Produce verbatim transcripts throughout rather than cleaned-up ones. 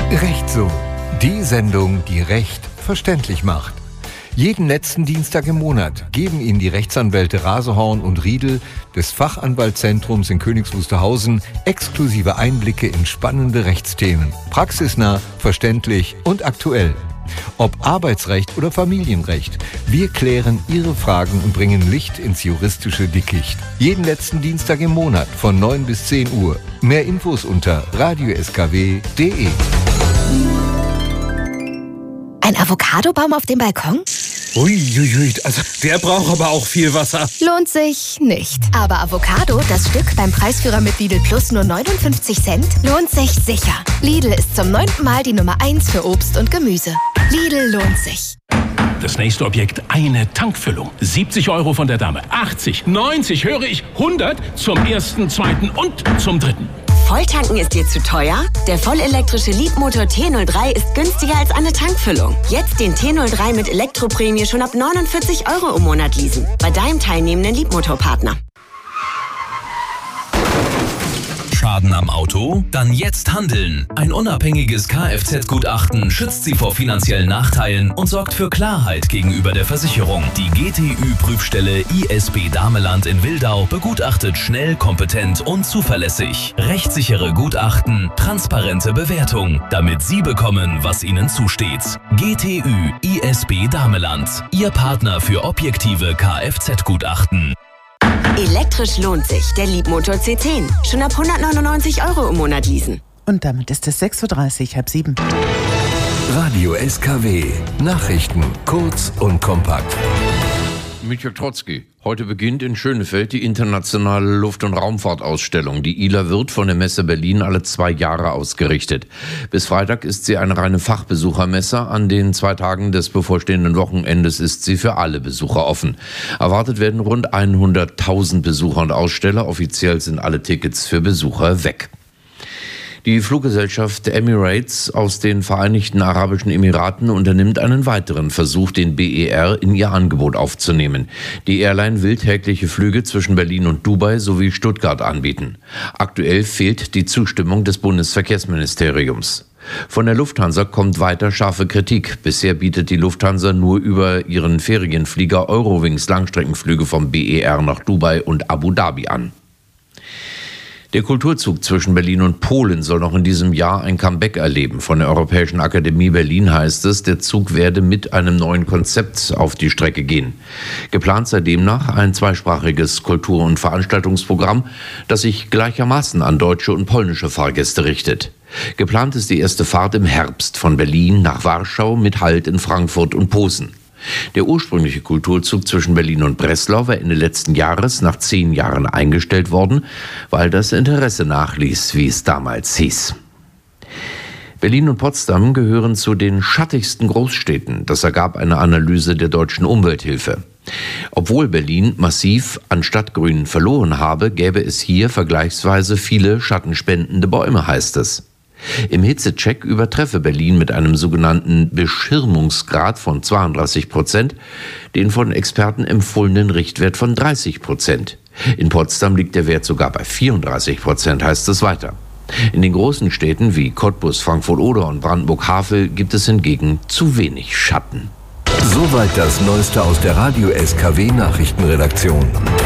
Recht so. Die Sendung, die Recht verständlich macht. Jeden letzten Dienstag im Monat geben Ihnen die Rechtsanwälte Rasehorn und Riedel des Fachanwaltszentrums in Königs Wusterhausen exklusive Einblicke in spannende Rechtsthemen. Praxisnah, verständlich und aktuell. Ob Arbeitsrecht oder Familienrecht, wir klären Ihre Fragen und bringen Licht ins juristische Dickicht. Jeden letzten Dienstag im Monat von neun bis zehn Uhr. Mehr Infos unter radio s k w punkt d e. Ein Avocadobaum auf dem Balkon? Uiuiui, also der braucht aber auch viel Wasser. Lohnt sich nicht. Aber Avocado, das Stück beim Preisführer mit Lidl Plus nur neunundfünfzig Cent, lohnt sich sicher. Lidl ist zum neunten Mal die Nummer eins für Obst und Gemüse. Lidl lohnt sich. Das nächste Objekt, eine Tankfüllung. siebzig Euro von der Dame. achtzig, neunzig, höre ich, hundert zum ersten, zweiten und zum dritten. Volltanken ist dir zu teuer? Der vollelektrische Leapmotor T null drei ist günstiger als eine Tankfüllung. Jetzt den T null drei mit Elektroprämie schon ab neunundvierzig Euro im Monat leasen. Bei deinem teilnehmenden Leapmotor-Partner. Schaden am Auto? Dann jetzt handeln. Ein unabhängiges Kfz-Gutachten schützt Sie vor finanziellen Nachteilen und sorgt für Klarheit gegenüber der Versicherung. Die G T Ü-Prüfstelle I S B Dameland in Wildau begutachtet schnell, kompetent und zuverlässig. Rechtssichere Gutachten, transparente Bewertung, damit Sie bekommen, was Ihnen zusteht. G T Ü I S B Dameland, Ihr Partner für objektive Kfz-Gutachten. Elektrisch lohnt sich. Der Leapmotor C zehn. Schon ab hundertneunundneunzig Euro im Monat leasen. Und damit ist es sechs Uhr dreißig, halb sieben. Radio S K W. Nachrichten kurz und kompakt. Mit Jörg Trotzki. Heute beginnt in Schönefeld die internationale Luft- und Raumfahrtausstellung. Die I L A wird von der Messe Berlin alle zwei Jahre ausgerichtet. Bis Freitag ist sie eine reine Fachbesuchermesse. An den zwei Tagen des bevorstehenden Wochenendes ist sie für alle Besucher offen. Erwartet werden rund hunderttausend Besucher und Aussteller. Offiziell sind alle Tickets für Besucher weg. Die Fluggesellschaft Emirates aus den Vereinigten Arabischen Emiraten unternimmt einen weiteren Versuch, den B E R in ihr Angebot aufzunehmen. Die Airline will tägliche Flüge zwischen Berlin und Dubai sowie Stuttgart anbieten. Aktuell fehlt die Zustimmung des Bundesverkehrsministeriums. Von der Lufthansa kommt weiter scharfe Kritik. Bisher bietet die Lufthansa nur über ihren Ferienflieger Eurowings Langstreckenflüge vom B E R nach Dubai und Abu Dhabi an. Der Kulturzug zwischen Berlin und Polen soll noch in diesem Jahr ein Comeback erleben. Von der Europäischen Akademie Berlin heißt es, der Zug werde mit einem neuen Konzept auf die Strecke gehen. Geplant sei demnach ein zweisprachiges Kultur- und Veranstaltungsprogramm, das sich gleichermaßen an deutsche und polnische Fahrgäste richtet. Geplant ist die erste Fahrt im Herbst von Berlin nach Warschau mit Halt in Frankfurt und Posen. Der ursprüngliche Kulturzug zwischen Berlin und Breslau war Ende letzten Jahres nach zehn Jahren eingestellt worden, weil das Interesse nachließ, wie es damals hieß. Berlin und Potsdam gehören zu den schattigsten Großstädten. Das ergab eine Analyse der Deutschen Umwelthilfe. Obwohl Berlin massiv an Stadtgrün verloren habe, gäbe es hier vergleichsweise viele schattenspendende Bäume, heißt es. Im Hitzecheck übertreffe Berlin mit einem sogenannten Beschirmungsgrad von zweiunddreißig Prozent den von Experten empfohlenen Richtwert von dreißig Prozent. In Potsdam liegt der Wert sogar bei vierunddreißig Prozent, heißt es weiter. In den großen Städten wie Cottbus, Frankfurt-Oder und Brandenburg-Havel gibt es hingegen zu wenig Schatten. Soweit das Neueste aus der Radio S K W Nachrichtenredaktion.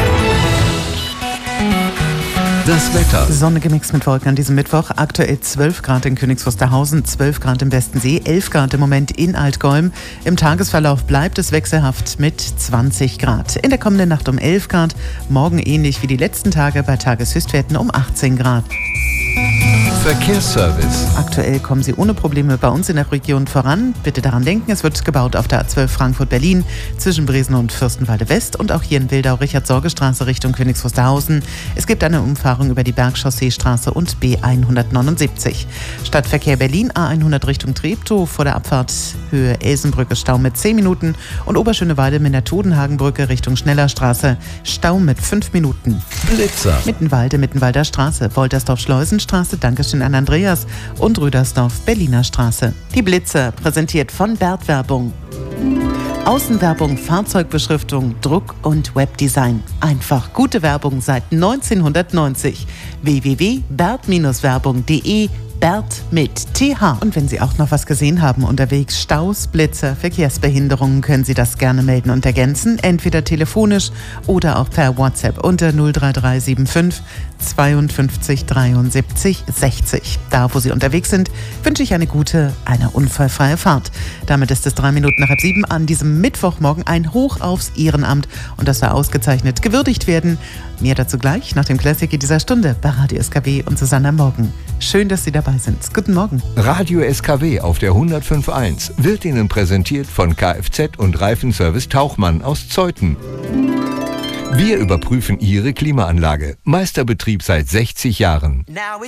Das Wetter. Sonne gemixt mit Wolken an diesem Mittwoch. Aktuell zwölf Grad in Königs Wusterhausen, zwölf Grad im Westensee, elf Grad im Moment in Altgolm. Im Tagesverlauf bleibt es wechselhaft mit zwanzig Grad. In der kommenden Nacht um elf Grad, morgen ähnlich wie die letzten Tage bei Tageshöchstwerten um achtzehn Grad. Verkehrsservice. Aktuell kommen Sie ohne Probleme bei uns in der Region voran. Bitte daran denken, es wird gebaut auf der A zwölf Frankfurt-Berlin zwischen Bresen und Fürstenwalde-West und auch hier in Wildau Richard-Sorge-Straße Richtung Königs Wusterhausen. Es gibt eine Umfahrung über die Bergchaussee-Straße und B hundertneunundsiebzig. Stadtverkehr Berlin A hundert Richtung Treptow vor der Abfahrt Höhe Elsenbrücke Stau mit zehn Minuten und Oberschöneweide mit der Todenhagenbrücke Richtung Schnellerstraße Stau mit fünf Minuten. Blitzer. Mittenwalde, Mittenwalder Straße, Woltersdorf-Schleusenstraße, Dankeschön an Andreas und Rüdersdorf, Berliner Straße. Die Blitzer, präsentiert von Bert Werbung. Außenwerbung, Fahrzeugbeschriftung, Druck und Webdesign. Einfach gute Werbung seit neunzehnhundertneunzig. w w w punkt bert Bindestrich werbung punkt de Bert mit T H. Und wenn Sie auch noch was gesehen haben unterwegs, Staus, Blitze, Verkehrsbehinderungen, können Sie das gerne melden und ergänzen, entweder telefonisch oder auch per WhatsApp unter null drei drei sieben fünf zweiundfünfzig dreiundsiebzig sechzig. Da, wo Sie unterwegs sind, wünsche ich eine gute, eine unfallfreie Fahrt. Damit ist es drei Minuten nach halb sieben an diesem Mittwochmorgen ein Hoch aufs Ehrenamt und das soll ausgezeichnet gewürdigt werden. Mehr dazu gleich nach dem Klassiker dieser Stunde bei Radio S K W und Susanne am Morgen. Schön, dass Sie dabei sind. Guten Morgen. Radio S K W auf der hundertfünf Komma eins wird Ihnen präsentiert von Kfz und Reifenservice Tauchmann aus Zeuthen. Wir überprüfen Ihre Klimaanlage. Meisterbetrieb seit sechzig Jahren.